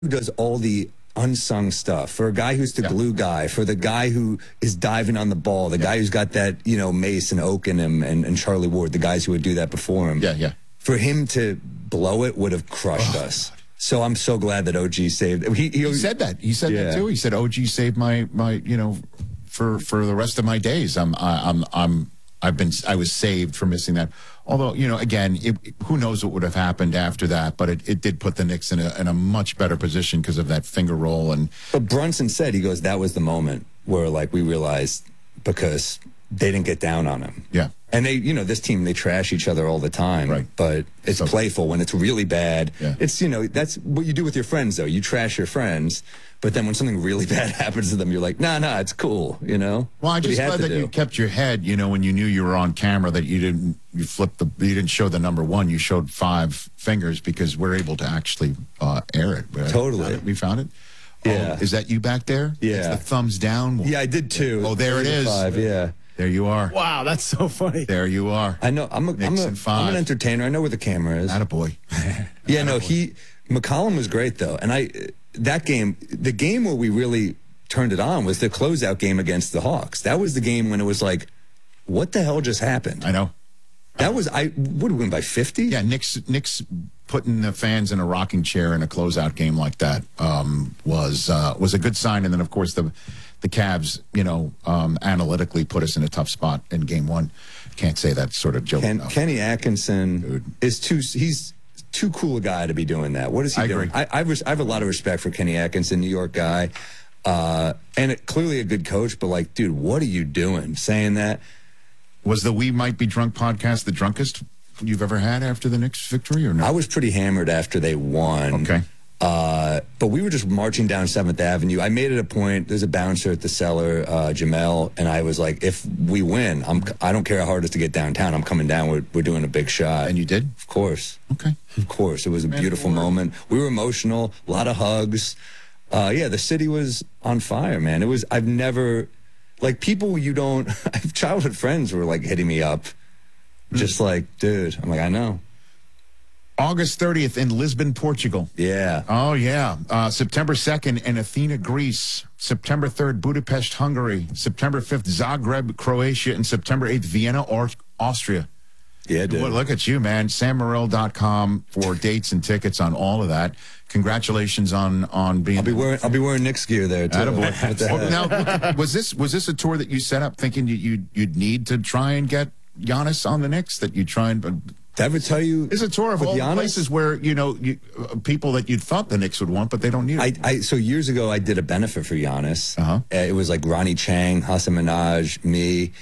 who does all the unsung stuff, for a guy who's the glue guy, for the guy who is diving on the ball, the guy who's got that, you know, Mace and Oak in him and Charlie Ward, the guys who would do that before him. For him to blow it would have crushed us. So I'm so glad that OG saved. He said that. He said that too. He said OG saved my you know, for the rest of my days. I was saved for missing that. Although, you know, again, who knows what would have happened after that, but it did put the Knicks in a much better position because of that finger roll. But Brunson said, he goes, that was the moment where, like, we realized, because they didn't get down on him. And they, you know, this team, they trash each other all the time. But it's playful. When it's really bad, it's, you know, that's what you do with your friends, though. You trash your friends. But then when something really bad happens to them, you're like, nah, it's cool, you know? Well, I just glad that you kept your head, you know, when you knew you were on camera, that you didn't show the number one, you showed 5 fingers, because we're able to actually air it. Totally. We found it. Yeah. Oh, is that you back there? Yeah. It's the thumbs down one. Yeah, I did too. Oh, there it is. 5, yeah. There you are. Wow, that's so funny. There you are. I know. I'm an entertainer. I know where the camera is. Attaboy. Yeah, no, McCollum was great, though. And that game, the game where we really turned it on was the closeout game against the Hawks. That was the game when it was like, what the hell just happened? I know. That was, would we win by 50? Yeah, Knicks putting the fans in a rocking chair in a closeout game like that was a good sign. And then, of course, the Cavs, you know, analytically put us in a tough spot in game 1. Can't say that sort of joke. Kenny Atkinson is he's too cool a guy to be doing that. What is he doing? I have a lot of respect for Kenny Atkinson, New York guy, and clearly a good coach. But, like, dude, what are you doing saying that? Was the We Might Be Drunk podcast the drunkest you've ever had after the Knicks victory, or no? I was pretty hammered after they won. Okay. But we were just marching down 7th Avenue. I made it a point. There's a bouncer at the Cellar, Jamel, and I was like, if we win, I don't care how hard it is to get downtown. I'm coming down. We're doing a big shot. And you did? Of course. Okay. Of course. It was a beautiful moment. We were emotional. A lot of hugs. Yeah, the city was on fire, man. I've never, like, people I have childhood friends were, like, hitting me up. Just like, dude. I'm like, I know. August 30th in Lisbon, Portugal. Yeah. Oh, yeah. September 2nd in Athena, Greece. September 3rd, Budapest, Hungary. September 5th, Zagreb, Croatia. And September 8th, Vienna, Austria. Yeah, dude. Well, look at you, man. SamMorril.com for dates and tickets on all of that. Congratulations on being. I'll be wearing Knicks gear there too. Now, was this a tour that you set up thinking you'd need to try and get Giannis on the Knicks? That you try and. Did I ever tell you? It's a tour of all the places where, you know, people that you'd thought the Knicks would want, but they don't need it. So years ago, I did a benefit for Giannis. It was like Ronnie Chang, Hassan Minaj, me.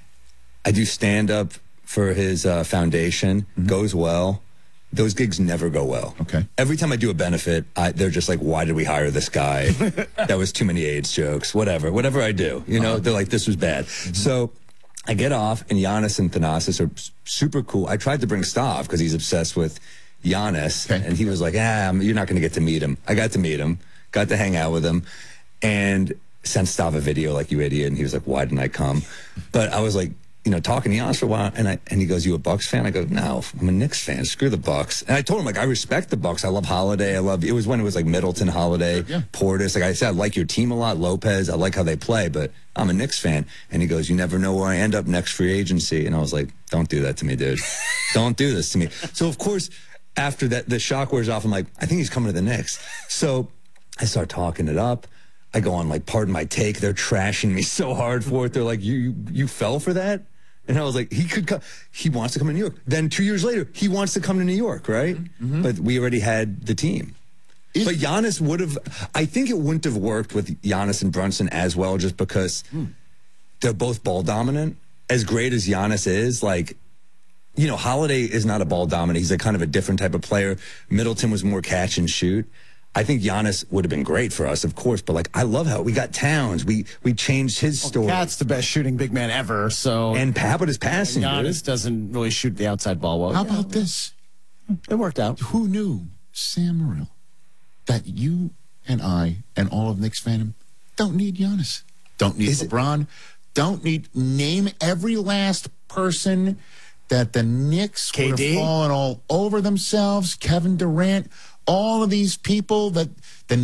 I do stand-up for his foundation. Goes well. Those gigs never go well. Okay. Every time I do a benefit, they're just like, why did we hire this guy? That was too many AIDS jokes. Whatever I do. You know, they're like, this was bad. So I get off, and Giannis and Thanasis are super cool. I tried to bring Stav because he's obsessed with Giannis, and he was like, you're not going to get to meet him. I got to meet him, got to hang out with him, and sent Stav a video like, you idiot, and he was like, why didn't I come? But I was like, you know, talking to Giannis for a while, and he goes, you a Bucks fan? I go, no, I'm a Knicks fan. Screw the Bucks. And I told him, like, I respect the Bucks. I love Holiday. It was when it was like Middleton, Holiday, Portis. Like I said, I like your team a lot, Lopez. I like how they play, but I'm a Knicks fan. And he goes, you never know where I end up next free agency. And I was like, don't do that to me, dude. Don't do this to me. So, of course, after that, the shock wears off. I'm like, I think he's coming to the Knicks. So I start talking it up. I go on, like, Pardon My Take. They're trashing me so hard for it. They're like, you fell for that? And I was like, he could come. He wants to come to New York. Then 2 years later, he wants to come to New York, right? But we already had the team. But Giannis would have, I think it wouldn't have worked with Giannis and Brunson as well, just because they're both ball dominant. As great as Giannis is, like, you know, Holiday is not a ball dominant. He's a kind of a different type of player. Middleton was more catch and shoot. I think Giannis would have been great for us, of course, but, like, I love how we got Towns. We changed his story. Cat's the best shooting big man ever, so. And Papert is passing. Giannis doesn't really shoot the outside ball well. How about this? It worked out. Who knew, Sam Morril, that you and I and all of Knicks fandom don't need Giannis, don't need LeBron, don't need, name every last person that the Knicks would have fallen all over themselves, Kevin Durant, all of these people that